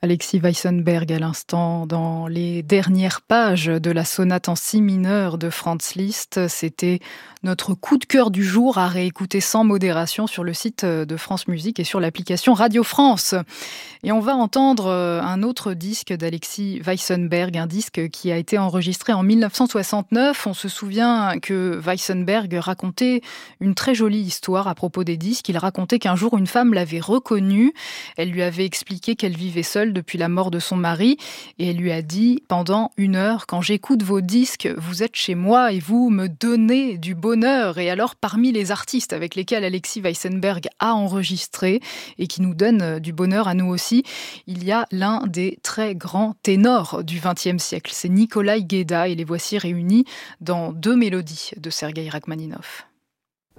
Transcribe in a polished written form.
Alexis Weissenberg à l'instant, dans les dernières pages de la sonate en si mineur de Franz Liszt. C'était notre coup de cœur du jour à réécouter sans modération sur le site de France Musique et sur l'application Radio France. Et on va entendre un autre disque d'Alexis Weissenberg, un disque qui a été enregistré en 1969. On se souvient que Weissenberg racontait une très jolie histoire à propos des disques. Il racontait qu'un jour, une femme l'avait reconnu. Elle lui avait expliqué qu'elle vivait seule depuis la mort de son mari. Et elle lui a dit, pendant 1 heure, quand j'écoute vos disques, vous êtes chez moi et vous me donnez du bonheur. Et alors, parmi les artistes avec lesquels Alexis Weissenberg a enregistré et qui nous donnent du bonheur à nous aussi, il y a l'un des très grands ténors du XXe siècle. C'est Nikolai Gueda et les voici réunis dans 2 mélodies de Sergueï Rachmaninov.